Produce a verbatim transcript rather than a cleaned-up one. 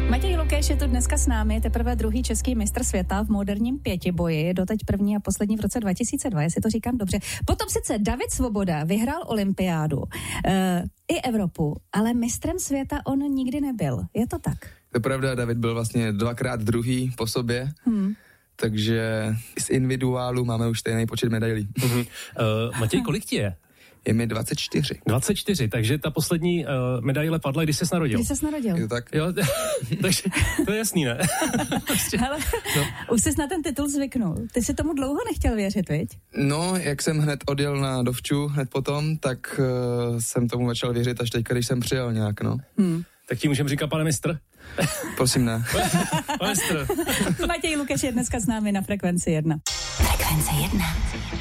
Matěj Lukeš je tu dneska s námi, teprve druhý český mistr světa v moderním pětiboji, doteď první a poslední v roce dva tisíce dva, jestli to říkám dobře. Potom sice David Svoboda vyhrál olympiádu e, i Evropu, ale mistrem světa on nikdy nebyl. Je to tak? To je pravda, David byl vlastně dvakrát druhý po sobě, hmm. takže z individuálu máme už stejný počet medailí. Uh-huh. Uh, Matěj, kolik ti je? Je mi dvacet čtyři. dvacet čtyři, takže ta poslední uh, medaile padla, když ses narodil. Když ses narodil. Je to tak? Jo, takže to je jasný, ne? Hele, no. Už jsi na ten titul zvyknul. Ty si tomu dlouho nechtěl věřit, viď? No, jak jsem hned odjel na Dovču, hned potom, tak uh, jsem tomu začal věřit až teď, když jsem přijel nějak, no. Hmm. Tak ti můžeme říkat, pane mistr? Prosím, ne. Pane mistr. Matěj Lukeš je dneska s námi na Frekvenci jedna. Frekvence jedna.